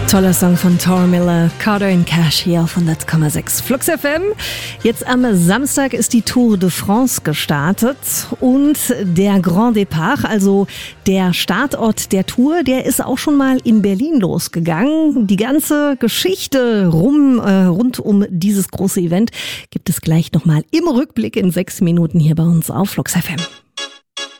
Toller Song von Tor Miller, Carter and Cash hier auf 100,6 Flux FM. Jetzt am Samstag ist die Tour de France gestartet und der Grand Départ, also der Startort der Tour, der ist auch schon mal in Berlin losgegangen. Die ganze Geschichte rund um dieses große Event gibt es gleich nochmal im Rückblick in 6 Minuten hier bei uns auf Flux FM.